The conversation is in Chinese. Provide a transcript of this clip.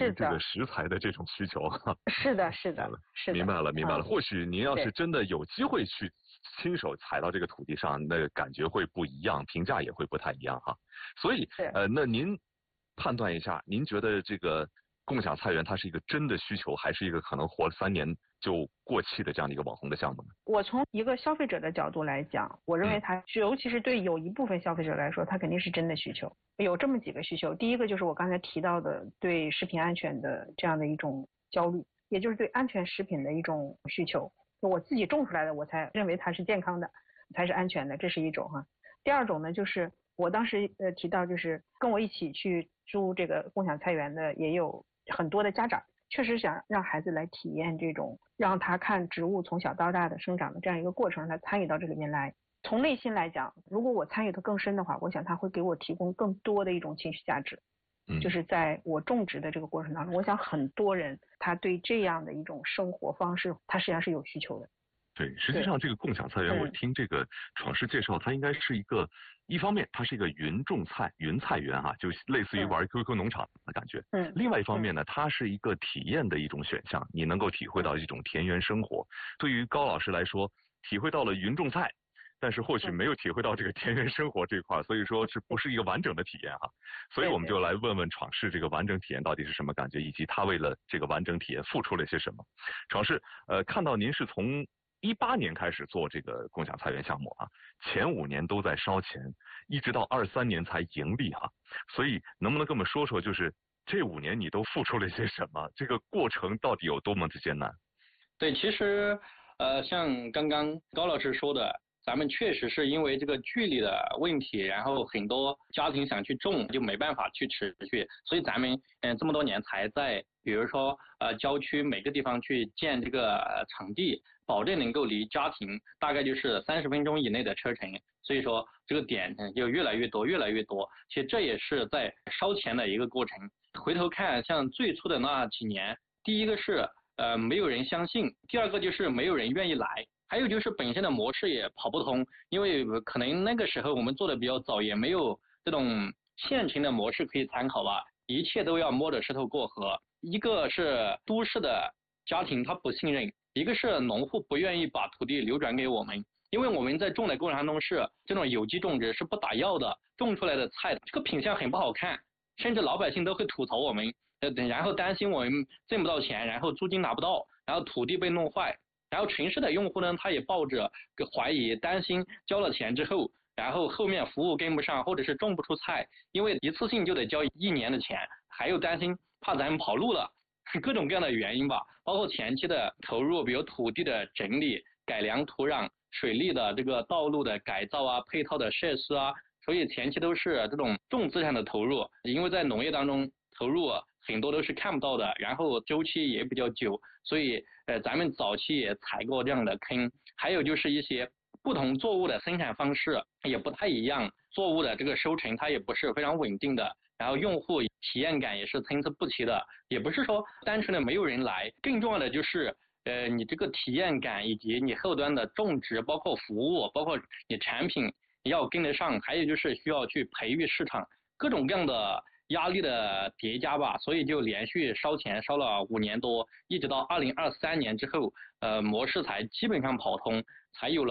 于这个食材的这种需求。 是的，是的，是的。 明白了，明白了。或许您要是真的有机会去亲手踩到这个土地上，那感觉会不一样，评价也会不太一样哈。所以那您判断一下，您觉得这个共享菜园它是一个真的需求，还是一个可能活3年就过气的这样的一个网红的项目呢？ 我从一个消费者的角度来讲，我认为它尤其是对有一部分消费者来说，它肯定是真的需求。有这么几个需求，第一个就是我刚才提到的对食品安全的这样的一种焦虑，也就是对安全食品的一种需求。我自己种出来的，我才认为它是健康的，才是安全的，这是一种哈。第二种呢，就是我当时提到，就是跟我一起去租这个共享菜园的也有很多的家长，确实想让孩子来体验这种让他看植物从小到大的生长的这样一个过程，他参与到这里面来。从内心来讲，如果我参与的更深的话，我想他会给我提供更多的一种情绪价值。就是在我种植的这个过程当中，我想很多人他对这样的一种生活方式，他实际上是有需求的。 对，实际上这个共享菜园，我听这个闯师介绍，它应该是一方面它是一个云菜园哈，就类似于玩 QQ 农场的感觉。另外一方面呢，它是一个体验的一种选项，你能够体会到一种田园生活。对于高老师来说，体会到了云种菜，但是或许没有体会到这个田园生活这块，所以说这不是一个完整的体验哈。所以我们就来问问闯师这个完整体验到底是什么感觉，以及他为了这个完整体验付出了些什么。闯师，看到您是从18年开始做这个共享菜园项目啊，前5年都在烧钱，一直到23年才盈利啊。所以能不能跟我们说说，就是这5年你都付出了些什么？这个过程到底有多么的艰难？ 对，其实像刚刚高老师说的，咱们确实是因为这个距离的问题，然后很多家庭想去种就没办法去持续，所以咱们这么多年才在比如说郊区每个地方去建这个场地，保证能够离家庭大概就是30分钟以内的车程，所以说这个点就越来越多越来越多。其实这也是在烧钱的一个过程。回头看像最初的那几年，第一个是没有人相信，第二个就是没有人愿意来，还有就是本身的模式也跑不通，因为可能那个时候我们做的比较早，也没有这种现成的模式可以参考吧，一切都要摸着石头过河。一个是都市的家庭他不信任，一个是农户不愿意把土地流转给我们，因为我们在种的过程当中是这种有机种植，是不打药的，种出来的菜这个品相很不好看，甚至老百姓都会吐槽我们，然后担心我们挣不到钱，然后租金拿不到，然后土地被弄坏。然后城市的用户呢，他也抱着怀疑担心交了钱之后，然后后面服务跟不上，或者是种不出菜，因为一次性就得交1年的钱，还有担心怕咱们跑路了，各种各样的原因吧，包括前期的投入，比如土地的整理、改良土壤、水利的这个道路的改造啊、配套的设施啊，所以前期都是这种重资产的投入，因为在农业当中投入很多都是看不到的，然后周期也比较久，所以咱们早期也踩过这样的坑。还有就是一些不同作物的生产方式也不太一样，作物的这个收成它也不是非常稳定的，然后用户体验感也是参差不齐的，也不是说单纯的没有人来，更重要的就是你这个体验感以及你后端的种植，包括服务，包括你产品要跟得上，还有就是需要去培育市场，各种各样的压力的叠加吧，所以就连续烧钱烧了5年多，一直到2023年之后，模式才基本上跑通，才有了